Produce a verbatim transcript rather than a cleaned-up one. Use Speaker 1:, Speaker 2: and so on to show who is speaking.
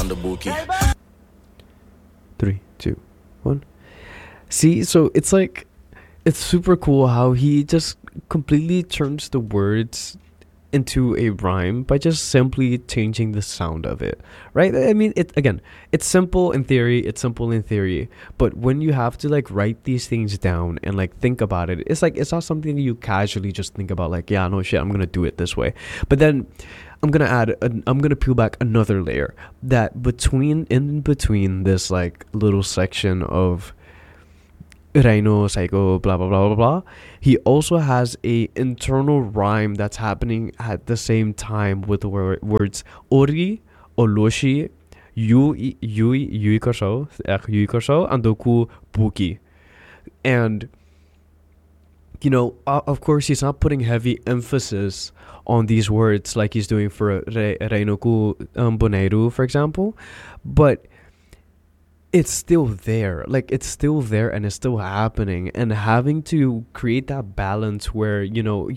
Speaker 1: on the bookie.
Speaker 2: Three, two, one. See, so it's like it's super cool how he just completely turns the words into a rhyme by just simply changing the sound of it, right? I mean, it again, it's simple in theory, it's simple in theory, but when you have to like write these things down and like think about it, it's like it's not something you casually just think about like, yeah, no shit, I'm gonna do it this way. But then I'm gonna add an, I'm gonna peel back another layer that between in between this like little section of Rhino, Psycho, blah blah blah blah blah. He also has a internal rhyme that's happening at the same time with the wor- words Ori, Oloshi, Yui, Yui, Yui Koso, Yui Koso, and Doku Buki. And you know, uh, of course, he's not putting heavy emphasis on these words like he's doing for Re- Reinoku um, Boneiru, for example, but it's still there. Like, it's still there and it's still happening. And having to create that balance where, you know,